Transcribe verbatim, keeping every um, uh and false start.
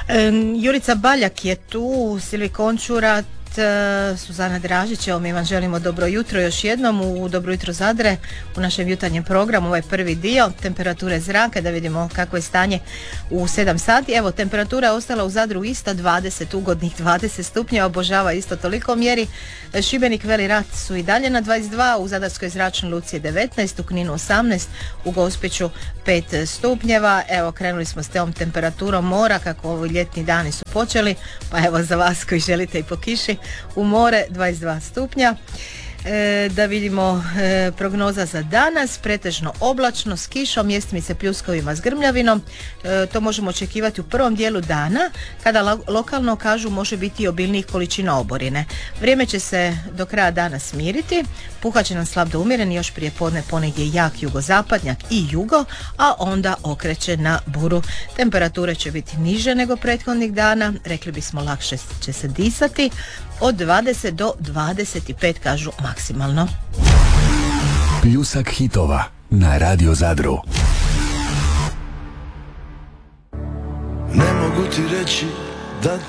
Jurica Baljak je tu, Silvi Končurat, Suzana Dražić, evo mi vam želimo dobro jutro još jednom u Dobro jutro Zadre u našem jutarnjem programu, ovaj prvi dio temperature zraka, da vidimo kako je stanje u sedam sati. Evo, temperatura je ostala u Zadru ista, dvadeset, ugodnih dvadeset stupnjeva, obožava isto toliko mjeri. Šibenik, Veli Rat su i dalje na dvadeset dva, u Zadarskoj zračnoj luci je devetnaest, u Kninu osamnaest, u Gospiću pet stupnjeva. Evo, krenuli smo s tom temperaturom mora, kako ovi ljetni dani su počeli, pa evo za vas koji želite i po kiši, u more dvadeset dva stupnja. E, da vidimo e, prognoza za danas, pretežno oblačno s kišom, mjestimice pljuskovima s grmljavinom. E, to možemo očekivati u prvom dijelu dana, kada lo- lokalno kažu može biti i obilnijih količina oborine. Vrijeme će se do kraja dana smiriti, puhat će nam slab do umjeren, još prije podne ponegdje jak jugozapadnjak i jugo, a onda okreće na buru. Temperature će biti niže nego prethodnih dana, rekli bismo lakše će se disati, od dvadeset do dvadeset pet kažu maksimalno. Pljusak hitova na Radio Zadru. Ne mogu ti reći da